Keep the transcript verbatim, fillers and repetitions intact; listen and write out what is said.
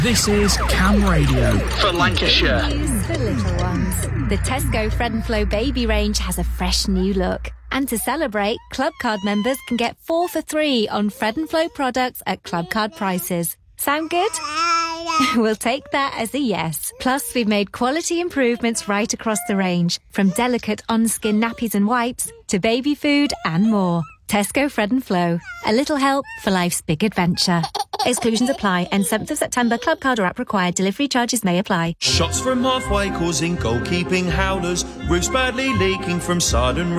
This is Cam Radio for Lancashire. News for little ones. The Tesco Fred and Flo baby range has a fresh new look. And to celebrate, Club Card members can get four for three on Fred and Flo products at Club Card prices. Sound good? We'll take that as a yes. Plus, we've made quality improvements right across the range, from delicate on-skin nappies and wipes to baby food and more. Tesco Fred and Flo. A little help for life's big adventure. Exclusions apply. End seventh of September. Club Card or app required. Delivery charges may apply. Shots from halfway causing goalkeeping howlers. Roofs badly leaking from sudden